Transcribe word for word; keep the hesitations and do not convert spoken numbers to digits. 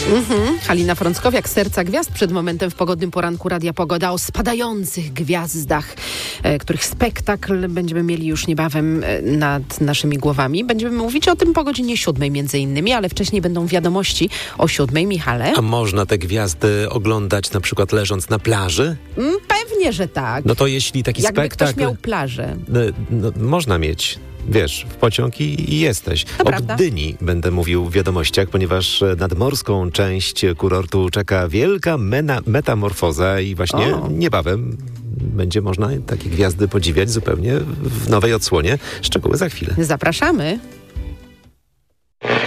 Mhm. Halina Frąckowiak, Serca Gwiazd. Przed momentem w pogodnym poranku Radia Pogoda o spadających gwiazdach, e, których spektakl będziemy mieli już niebawem e, nad naszymi głowami. Będziemy mówić o tym po godzinie siódmej między innymi, ale wcześniej będą wiadomości o siódmej. Michale? A można te gwiazdy oglądać na przykład leżąc na plaży? Mm, pewnie, że tak. No to jeśli taki Jakby spektakl... ktoś miał plażę. No, no, można mieć... Wiesz, w pociąg i, i jesteś. To o prawda. Gdyni będę mówił w wiadomościach, ponieważ nadmorską część kurortu czeka wielka mena, metamorfoza i właśnie O. niebawem będzie można takie gwiazdy podziwiać zupełnie w nowej odsłonie. Szczegóły za chwilę. Zapraszamy.